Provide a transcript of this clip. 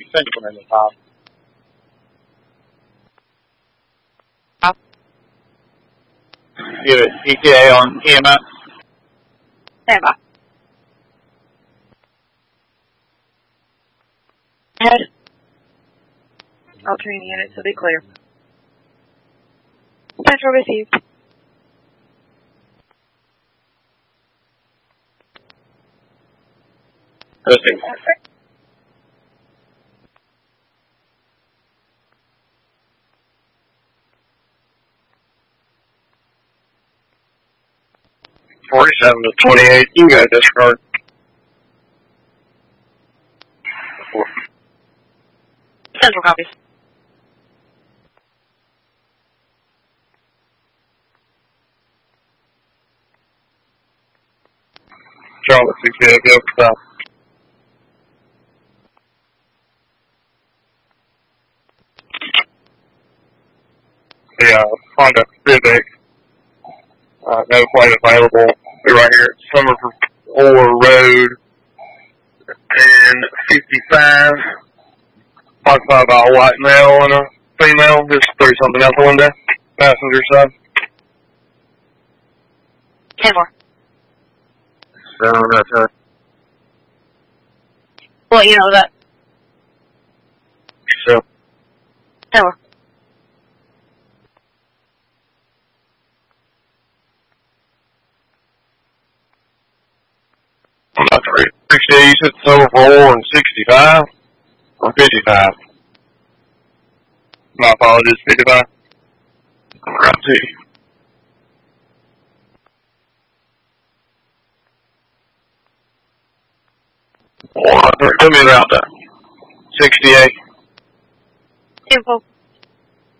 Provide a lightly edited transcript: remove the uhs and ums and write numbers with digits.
Central in the top. Give it ETA on EMS. Stand by. Head. All training units will be clear. Central received. Listening. $47 to $28. You got this card. Central copies. Charlotte 68, go stop. The Honda Civic, no flight available. They're right here at Summer Road and 55. Occupied by a white male and a female. Just threw something out the window. Passenger side. 10 more. So, Well, you know that. so. 10 more. I'm not sure. 60, you said Summer 4 and 65 or 55? My apologies, 55. Right to you. Tell me about that. 68. Info.